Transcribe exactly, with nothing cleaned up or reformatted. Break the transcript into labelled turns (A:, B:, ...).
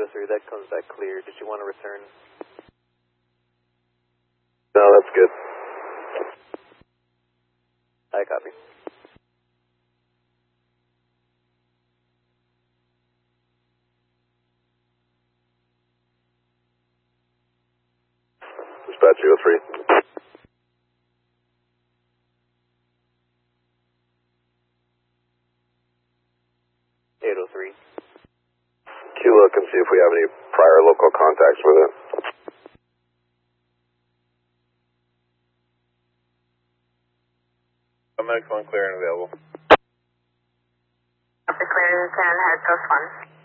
A: three, that comes back clear. Did you want to return?
B: No, that's good.
A: I copy.
B: Dispatch zero three.
A: eight oh three.
B: Q look and see if we have any prior local contacts with it.
C: M X one clear and available.
D: The clear ten has Ghost one.